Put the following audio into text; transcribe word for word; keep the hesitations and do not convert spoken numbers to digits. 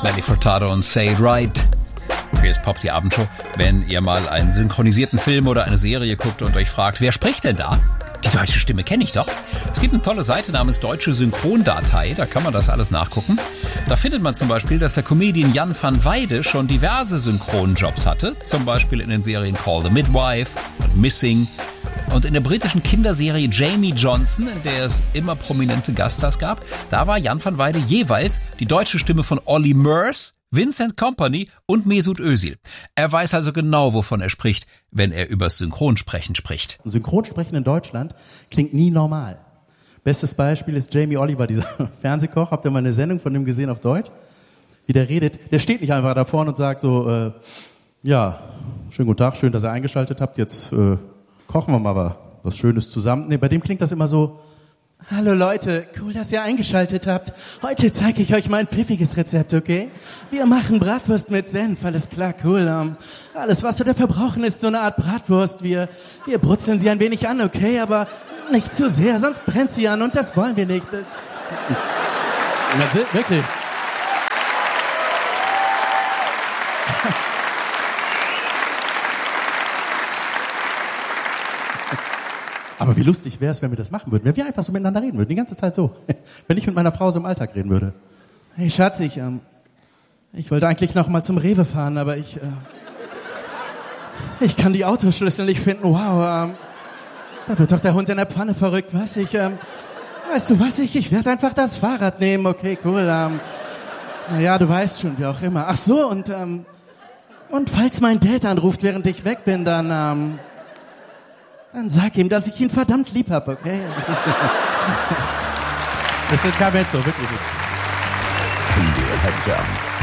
Nelly Furtado und Say It Right. Hier ist Pop, die Abendshow. Wenn ihr mal einen synchronisierten Film oder eine Serie guckt und euch fragt, wer spricht denn da? Die deutsche Stimme kenne ich doch. Es gibt eine tolle Seite namens Deutsche Synchrondatei, da kann man das alles nachgucken. Da findet man zum Beispiel, dass der Comedian Jan van Weide schon diverse Synchronjobs hatte, zum Beispiel in den Serien Call the Midwife und Missing. Und in der britischen Kinderserie Jamie Johnson, in der es immer prominente Gaststars gab, da war Jan van Weide jeweils die deutsche Stimme von Olly Murs, Vincent Kompany und Mesut Özil. Er weiß also genau, wovon er spricht, wenn er übers Synchronsprechen spricht. Synchronsprechen in Deutschland klingt nie normal. Bestes Beispiel ist Jamie Oliver, dieser Fernsehkoch. Habt ihr mal eine Sendung von dem gesehen auf Deutsch? Wie der redet. Der steht nicht einfach da vorne und sagt so, äh, ja, schönen guten Tag, schön, dass ihr eingeschaltet habt. Jetzt äh, kochen wir mal was Schönes zusammen. Nee, bei dem klingt das immer so, hallo Leute, cool, dass ihr eingeschaltet habt. Heute zeige ich euch mein pfiffiges Rezept, okay? Wir machen Bratwurst mit Senf, alles klar, cool. Um, alles, was wir da verbrauchen, ist so eine Art Bratwurst. Wir, wir brutzeln sie ein wenig an, okay? Aber nicht zu sehr, sonst brennt sie an und das wollen wir nicht. Das ist, wirklich. Aber wie lustig wäre es, wenn wir das machen würden, wenn wir einfach so miteinander reden würden, die ganze Zeit so. Wenn ich mit meiner Frau so im Alltag reden würde. Hey Schatz, ich, ähm, ich wollte eigentlich noch mal zum Rewe fahren, aber ich, äh, ich kann die Autoschlüssel nicht finden. Wow, ähm, da wird doch der Hund in der Pfanne verrückt, was? Ich, ähm, weißt du was, ich, ich werde einfach das Fahrrad nehmen, okay, cool. Ähm, naja, du weißt schon, wie auch immer. Ach so, und, ähm, und falls mein Dad anruft, während ich weg bin, dann, ähm, Dann sag ihm, dass ich ihn verdammt lieb hab, okay? Das wird kein Mensch so, wirklich nicht. M D R